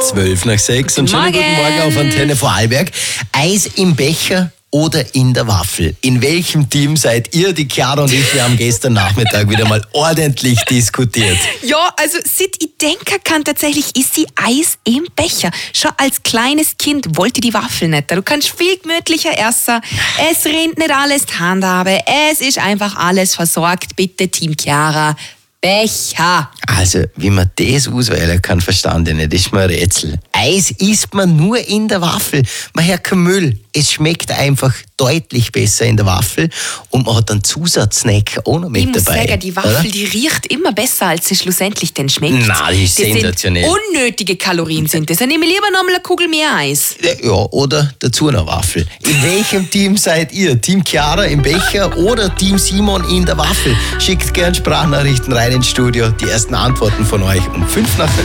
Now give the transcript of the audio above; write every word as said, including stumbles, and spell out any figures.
zwölf nach sechs und schönen Morgen. guten Morgen auf Antenne Vorarlberg. Eis im Becher oder in der Waffel? In welchem Team seid ihr? Die Chiara und ich, wir haben gestern Nachmittag wieder mal ordentlich diskutiert. Ja, also seit ich denken kann, tatsächlich ist sie Eis im Becher. Schon als kleines Kind wollte die Waffel nicht. Du kannst viel gemütlicher essen. Es rennt nicht alles die Handhabe. Es ist einfach alles versorgt. Bitte, Team Chiara. Becher. Also, wie man das auswählen kann, verstand ich nicht. Das ist mir ein Rätsel. Eis isst man nur in der Waffel. Man hört kein Müll. Es schmeckt einfach deutlich besser in der Waffel und man hat einen Zusatzsnack auch noch mit Ich muss dabei. sagen, die Waffel, oder? die riecht immer besser, als sie schlussendlich denn schmeckt. Nein, die ist das sensationell. Sind unnötige Kalorien sind das. Dann nehme ich lieber noch mal eine Kugel mehr Eis. Ja, oder dazu eine Waffel. In welchem Team seid ihr? Team Chiara im Becher oder Team Simon in der Waffel? Schickt gern Sprachnachrichten rein ins Studio. Die ersten Antworten von euch um fünf nach